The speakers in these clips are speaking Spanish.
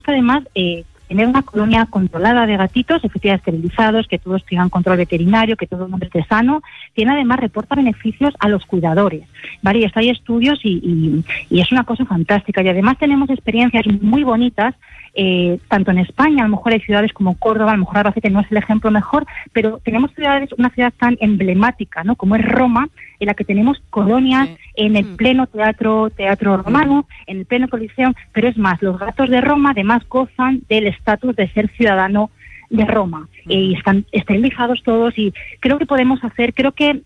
además tener una colonia controlada de gatitos, efectivamente esterilizados, que todos tengan control veterinario, que todo el mundo esté sano, tiene además, reporta beneficios a los cuidadores, ¿vale? Y esto hay estudios y es una cosa fantástica. Y además tenemos experiencias muy bonitas, tanto en España, a lo mejor hay ciudades como Córdoba, a lo mejor Albacete no es el ejemplo mejor, pero tenemos una ciudad tan emblemática, ¿no?, como es Roma, en la que tenemos colonias en el pleno teatro romano, en el pleno coliseo, pero es más, los gatos de Roma además gozan del estatus de ser ciudadano de Roma, y están esterilizados todos, y creo que podemos hacer, creo que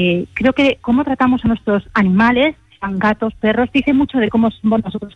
cómo tratamos a nuestros animales, gatos, perros, dice mucho de cómo somos nosotros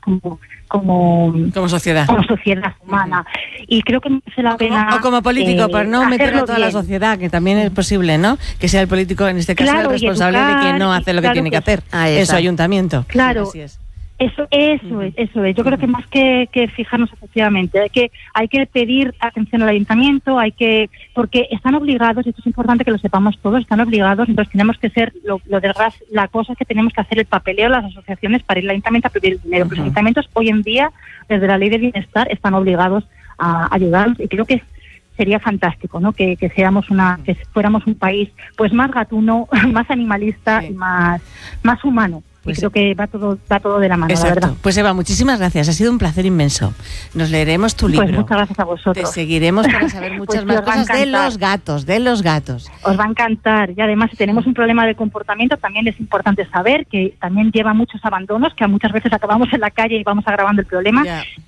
como sociedad humana, y creo que merece la pena. O como político, por no meter a toda la sociedad, que también es posible, ¿no? Que sea el político, en este caso, el responsable de que no hace lo que tiene que hacer en su ayuntamiento. Claro. Así es. Eso es. Yo creo que más que fijarnos, efectivamente, hay que pedir atención al ayuntamiento, porque están obligados, y esto es importante que lo sepamos todos, están obligados, entonces tenemos que ser, la cosa es que tenemos que hacer el papeleo, las asociaciones, para ir al ayuntamiento a pedir el dinero. Los ayuntamientos hoy en día, desde la ley de bienestar, están obligados a ayudarnos, y creo que sería fantástico, ¿no? Que fuéramos un país pues más gatuno, más animalista y más humano. Pues creo que va todo de la mano, exacto. La verdad. Pues Eva, muchísimas gracias, ha sido un placer inmenso. Nos leeremos tu libro. Pues muchas gracias a vosotros. Te seguiremos para saber muchas más cosas de los gatos. Os va a encantar. Y además, si tenemos un problema de comportamiento, también es importante saber que también lleva muchos abandonos, que muchas veces acabamos en la calle y vamos agravando el problema.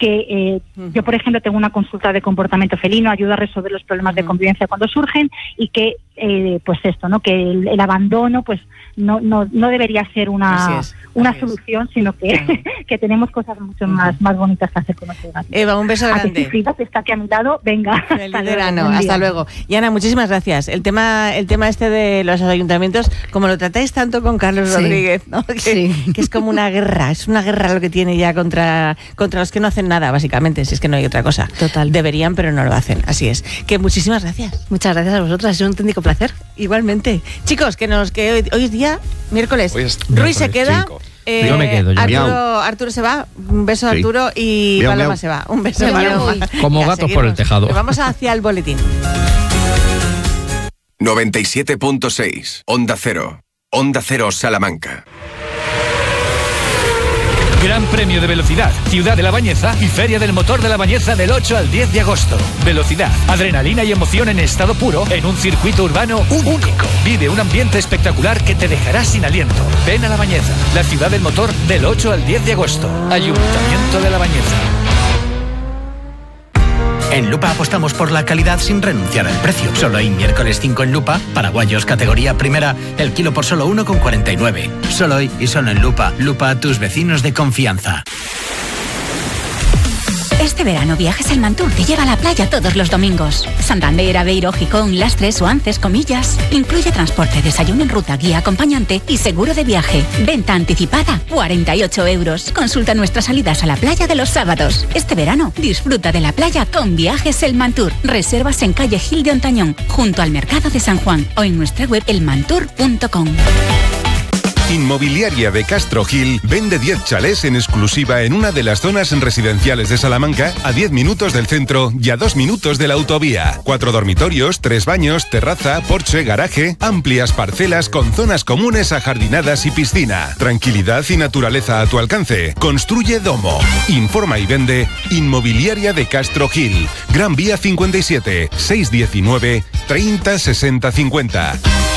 Yo, por ejemplo, tengo una consulta de comportamiento felino, ayuda a resolver los problemas de convivencia cuando surgen, y que pues esto, ¿no? Que el abandono pues no debería ser una solución, sino que tenemos cosas mucho más bonitas que hacer con nuestros gatos. Eva, un beso grande. Frida, que está aquí a mi lado, venga. Hasta luego. Y Ana, muchísimas gracias. El tema este de los ayuntamientos, como lo tratáis tanto con Carlos Rodríguez, ¿no? Que es como una guerra, es una guerra lo que tiene ya contra los que no hacen nada, básicamente, si es que no hay otra cosa. Total. Deberían, pero no lo hacen. Así es. Que muchísimas gracias. Muchas gracias a vosotras, es un auténtico placer. Igualmente. Chicos, que hoy es día miércoles. Ruiz se queda. Yo me quedo. Arturo se va. Un beso a Arturo y Miau, Paloma miau. se va. Un beso a Paloma. Como Ya, gatos por el tejado. Vamos hacia el boletín. 97.6 Onda Cero. Onda Cero Salamanca. Gran Premio de Velocidad, Ciudad de la Bañeza y Feria del Motor de la Bañeza del 8 al 10 de agosto. Velocidad, adrenalina y emoción en estado puro en un circuito urbano único. Vive un ambiente espectacular que te dejará sin aliento. Ven a La Bañeza, la Ciudad del Motor del 8 al 10 de agosto. Ayuntamiento de La Bañeza. En Lupa apostamos por la calidad sin renunciar al precio. Solo hay miércoles 5 en Lupa, paraguayos categoría primera, el kilo por solo 1,49. Solo hoy y solo en Lupa. Lupa, tus vecinos de confianza. Este verano Viajes El Mantur te lleva a la playa todos los domingos. Santander, Aveiro, Gijón, Lastres, Suances, Comillas. Incluye transporte, desayuno en ruta, guía acompañante y seguro de viaje. Venta anticipada, 48 euros. Consulta nuestras salidas a la playa de los sábados. Este verano disfruta de la playa con Viajes El Mantur. Reservas en calle Gil de Ontañón, junto al Mercado de San Juan, o en nuestra web elmantur.com. Inmobiliaria de Castro Gil vende 10 chalés en exclusiva en una de las zonas residenciales de Salamanca, a 10 minutos del centro y a 2 minutos de la autovía. 4 dormitorios, 3 baños, terraza, porche, garaje, amplias parcelas con zonas comunes ajardinadas y piscina. Tranquilidad y naturaleza a tu alcance. Construye Domo. Informa y vende Inmobiliaria de Castro Gil. Gran Vía 57, 619 30 60 50.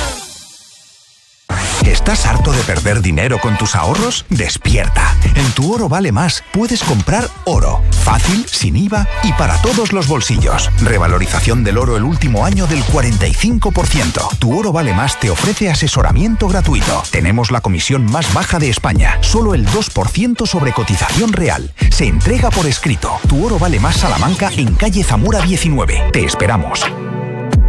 ¿Estás harto de perder dinero con tus ahorros? ¡Despierta! En Tu Oro Vale Más puedes comprar oro. Fácil, sin IVA y para todos los bolsillos. Revalorización del oro el último año del 45%. Tu Oro Vale Más te ofrece asesoramiento gratuito. Tenemos la comisión más baja de España. Solo el 2% sobre cotización real. Se entrega por escrito. Tu Oro Vale Más Salamanca en calle Zamora 19. Te esperamos.